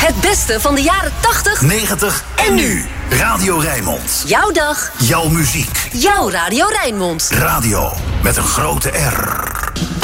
Het beste van de jaren 80, 90 en nu. Radio Rijnmond. jouw dag, Jouw muziek. jouw Radio Rijnmond. Radio met een grote R.